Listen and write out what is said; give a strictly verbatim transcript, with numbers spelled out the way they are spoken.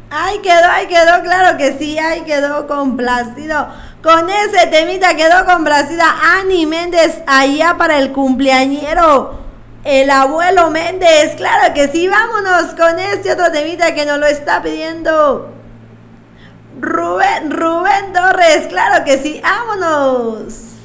Ahí quedó, ahí quedó, claro que sí, ahí quedó complacido. Con ese temita quedó complacida Ani Méndez allá para el cumpleañero. El abuelo Méndez, claro que sí, vámonos con este otro temita que nos lo está pidiendo Rubén, Rubén Torres, claro que sí, vámonos.